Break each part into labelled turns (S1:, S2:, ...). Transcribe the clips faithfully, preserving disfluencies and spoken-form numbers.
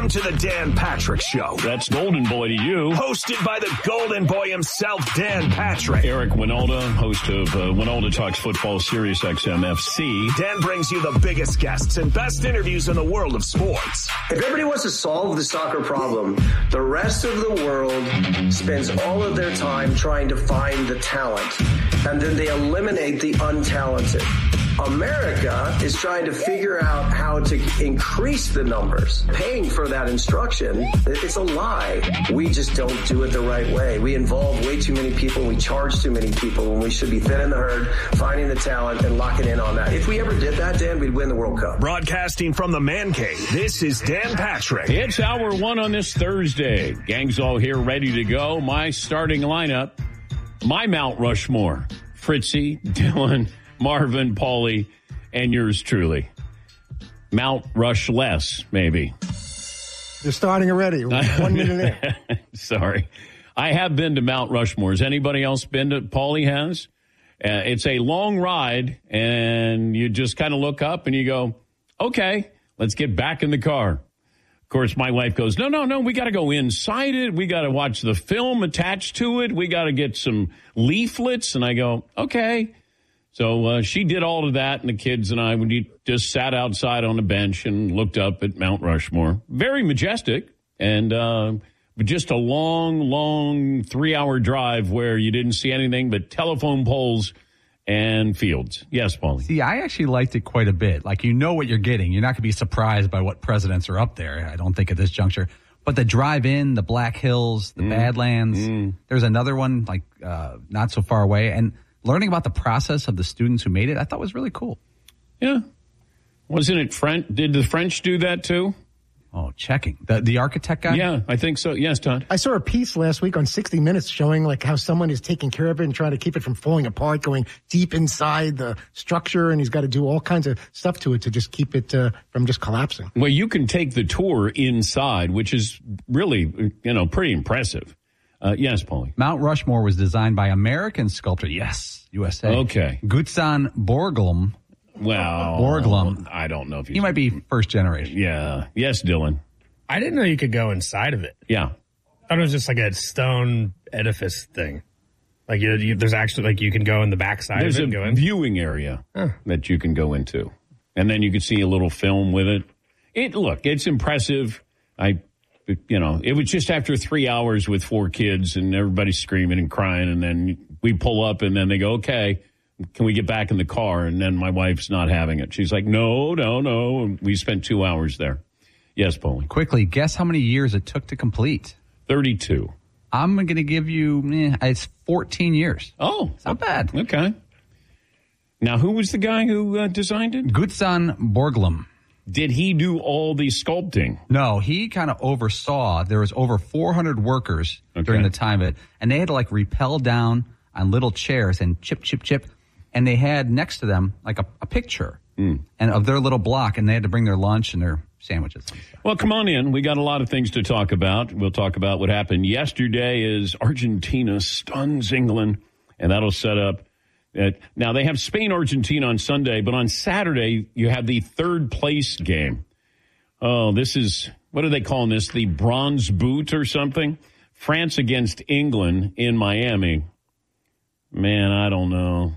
S1: To the Dan Patrick Show.
S2: That's Golden Boy to you.
S1: Hosted by the Golden Boy himself, Dan Patrick.
S2: Eric Winolda, host of uh, Winolda Talks Football, Sirius X M F C.
S1: Dan brings you the biggest guests and best interviews in the world of sports.
S3: If everybody wants to solve the soccer problem, the rest of the world spends all of their time trying to find the talent, and then they eliminate the untalented. America is trying to figure out how to increase the numbers. Paying for that instruction, it's a lie. We just don't do it the right way. We involve way too many people. We charge too many people when we should be thinning the herd, finding the talent, and locking in on that. If we ever did that, Dan, we'd win the World Cup.
S1: Broadcasting from the Man Cave, this is Dan Patrick.
S2: It's hour one on this Thursday. Gang's all here ready to go. My starting lineup, my Mount Rushmore, Fritzy, Dylan, Marvin, Paulie, and yours truly. Mount Rush less, maybe.
S4: You're starting already. One minute in.
S2: Sorry. I have been to Mount Rushmore. Has anybody else been to? Paulie has. Uh, it's a long ride, and you just kind of look up and you go, okay, let's get back in the car. Of course, my wife goes, no, no, no, we got to go inside it. We got to watch the film attached to it. We got to get some leaflets. And I go, okay. So uh, she did all of that, and the kids and I we just sat outside on a bench and looked up at Mount Rushmore. Very majestic, and uh, just a long, long three-hour drive where you didn't see anything but telephone poles and fields. Yes, Paulie.
S5: See, I actually liked it quite a bit. Like, you know what you're getting. You're not going to be surprised by what presidents are up there, I don't think, at this juncture. But the drive-in, the Black Hills, the mm. Badlands, mm. there's another one, like, uh, not so far away, and learning about the process of the students who made it, I thought was really cool.
S2: Yeah. Wasn't it French? Did the French do that too?
S5: Oh, checking. The the architect guy?
S2: Yeah, I think so. Yes, Todd.
S4: I saw a piece last week on sixty minutes showing like how someone is taking care of it and trying to keep it from falling apart, going deep inside the structure, and he's got to do all kinds of stuff to it to just keep it uh, from just collapsing.
S2: Well, you can take the tour inside, which is really, you know, pretty impressive. Uh, yes, Paulie.
S5: Mount Rushmore was designed by American sculptor, yes, U S A.
S2: Okay.
S5: Gutzon Borglum.
S2: Well,
S5: Borglum.
S2: I don't know if he's...
S5: He might be first generation.
S2: Yeah. Yes, Dylan.
S6: I didn't know you could go inside of it.
S2: Yeah.
S6: I thought it was just like a stone edifice thing. Like you, you, there's actually like you can go in the backside
S2: There's
S6: of it and
S2: a
S6: go in.
S2: viewing area
S6: huh.
S2: that you can go into, and then you can see a little film with it. It look, it's impressive. I. You know, it was just after three hours with four kids and everybody screaming and crying. And then we pull up and then they go, okay, can we get back in the car? And then my wife's not having it. She's like, no, no, no. And we spent two hours there. Yes, Paulie.
S5: Quickly, guess how many years it took to complete?
S2: thirty-two.
S5: I'm going to give you, eh, it's fourteen years.
S2: Oh.
S5: It's not bad.
S2: Okay. Now, who was the guy who uh, designed it?
S5: Gutzon Borglum.
S2: Did he do all the sculpting?
S5: No, he kind of oversaw. There was over four hundred workers okay. during the time of it, and they had to like rappel down on little chairs and chip, chip, chip, and they had next to them like a, a picture mm. and of their little block, and they had to bring their lunch and their sandwiches.
S2: Well, come on in. We got a lot of things to talk about. We'll talk about what happened yesterday as Argentina stuns England, and that'll set up. Uh, now, they have Spain-Argentina on Sunday, but on Saturday, you have the third place game. Oh, this is, what are they calling this? The bronze boot or something? France against England in Miami. Man, I don't know.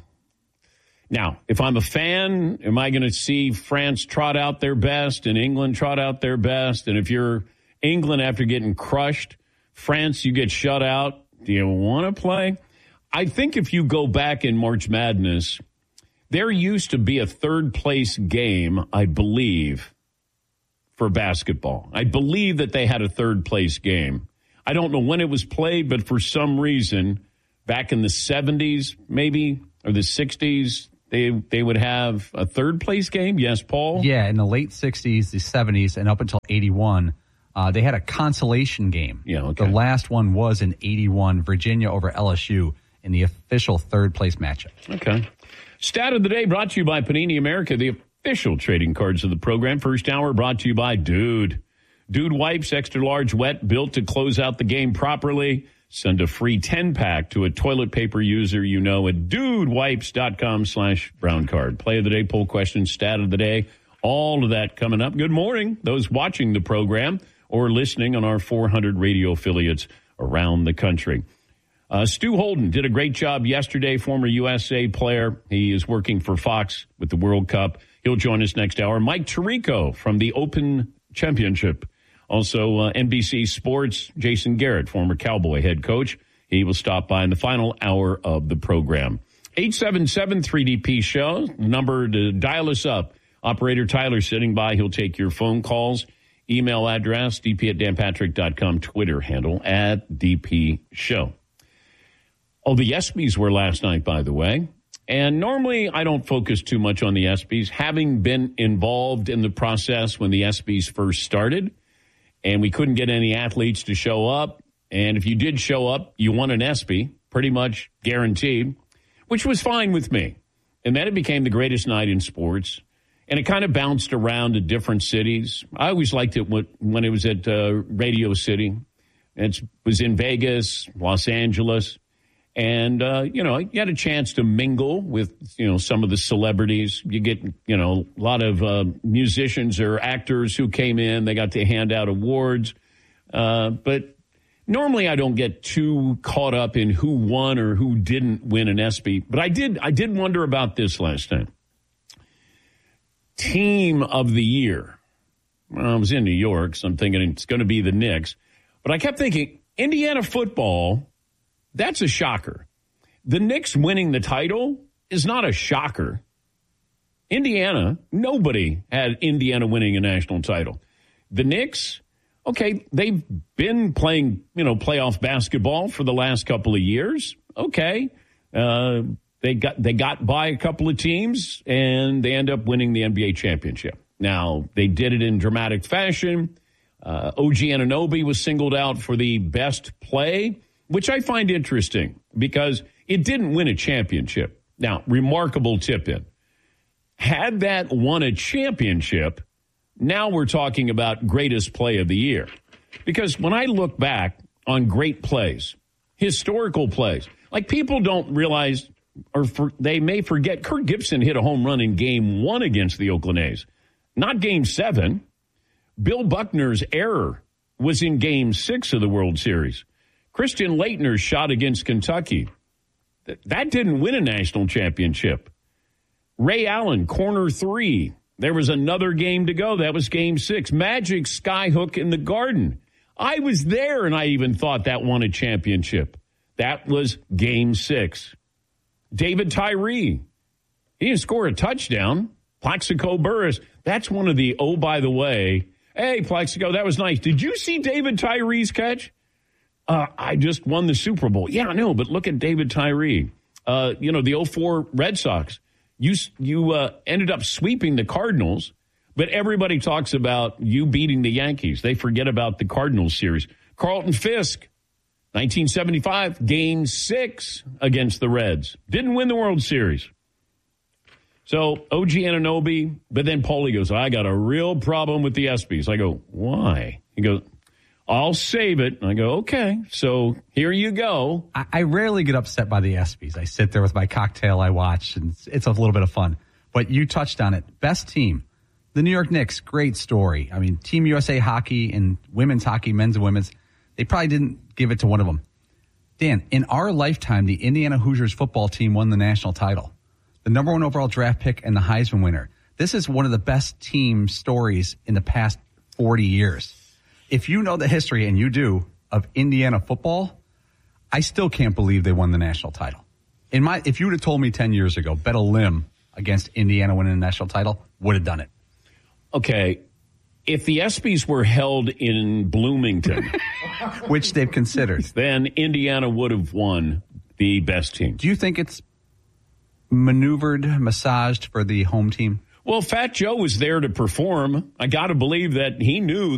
S2: Now, if I'm a fan, am I going to see France trot out their best and England trot out their best? And if you're England after getting crushed, France, you get shut out, do you want to play? I think if you go back in March Madness, there used to be a third-place game, I believe, for basketball. I believe that they had a third-place game. I don't know when it was played, but for some reason, back in the seventies, maybe, or the sixties, they they would have a third-place game. Yes, Paul?
S5: Yeah, in the late sixties, the seventies, and up until eighty-one, uh, they had a consolation game.
S2: Yeah, okay.
S5: The last one was in eighty-one, Virginia over L S U. In the official third-place matchup.
S2: Okay. Stat of the day brought to you by Panini America, the official trading cards of the program. First hour brought to you by Dude. Dude wipes, extra large wet, built to close out the game properly. Send a free ten-pack to a toilet paper user you know at dudewipes.com slash brown card. Play of the day, poll question, stat of the day, all of that coming up. Good morning, those watching the program. or listening on our four hundred radio affiliates around the country. Uh, Stu Holden did a great job yesterday, former U S A player. He is working for Fox with the World Cup. He'll join us next hour. Mike Tirico from the Open Championship. Also, uh, N B C Sports, Jason Garrett, former Cowboy head coach. He will stop by in the final hour of the program. eight seven seven three D P show, number to dial us up. Operator Tyler sitting by. He'll take your phone calls. Email address, d p at dan patrick dot com. Twitter handle, at D P show. Oh, the ESPYs were last night, by the way. And normally I don't focus too much on the ESPYs, having been involved in the process when the ESPYs first started, and we couldn't get any athletes to show up. And if you did show up, you won an ESPY, pretty much guaranteed, which was fine with me. And then it became the greatest night in sports, and it kind of bounced around to different cities. I always liked it when it was at uh, Radio City. It was in Vegas, Los Angeles. And, uh, you know, you had a chance to mingle with, you know, some of the celebrities. You get, you know, a lot of uh, musicians or actors who came in. They got to hand out awards. Uh, but normally I don't get too caught up in who won or who didn't win an ESPY. But I did, I did wonder about this last time. Team of the year. Well, I was in New York, so I'm thinking it's going to be the Knicks. But I kept thinking, Indiana football, that's a shocker. The Knicks winning the title is not a shocker. Indiana, nobody had Indiana winning a national title. The Knicks, okay, they've been playing, you know, playoff basketball for the last couple of years. Okay. Uh, they got they got by a couple of teams, and they end up winning the N B A championship. Now, they did it in dramatic fashion. Uh, O G Anunoby was singled out for the best play, which I find interesting because it didn't win a championship. Now, remarkable tip-in. Had that won a championship, now we're talking about greatest play of the year. Because when I look back on great plays, historical plays, like people don't realize, or for, they may forget, Kirk Gibson hit a home run in game one against the Oakland A's, not game seven. Bill Buckner's error was in game six of the World Series. Christian Laettner's shot against Kentucky, that didn't win a national championship. Ray Allen, corner three. There was another game to go. That was game six. Magic skyhook in the Garden. I was there, and I even thought that won a championship. That was game six. David Tyree, he didn't score a touchdown. Plaxico Burress, that's one of the, oh, by the way, hey, Plaxico, that was nice. Did you see David Tyree's catch? Uh, I just won the Super Bowl. Yeah, I know, but look at David Tyree. Uh, you know, the oh four Red Sox. You you uh, ended up sweeping the Cardinals, but everybody talks about you beating the Yankees. They forget about the Cardinals series. Carlton Fisk, nineteen seventy-five, game six against the Reds. Didn't win the World Series. So, O G Anunoby, but then Paulie goes, I got a real problem with the ESPYs. I go, why? He goes, I'll save it. And I go, okay, so here you go.
S5: I, I rarely get upset by the ESPYs. I sit there with my cocktail, I watch, and it's, it's a little bit of fun. But you touched on it. Best team, the New York Knicks, great story. I mean, Team U S A hockey and women's hockey, men's and women's, they probably didn't give it to one of them. Dan, in our lifetime, the Indiana Hoosiers football team won the national title. The number one overall draft pick and the Heisman winner. This is one of the best team stories in the past forty years. If you know the history, and you do, of Indiana football, I still can't believe they won the national title. In my, if you would have told me ten years ago, bet a limb against Indiana winning the national title, would have done it.
S2: Okay, if the ESPYs were held in Bloomington,
S5: which they've considered,
S2: then Indiana would have won the best team.
S5: Do you think it's maneuvered, massaged for the home team?
S2: Well, Fat Joe was there to perform. I got to believe that he knew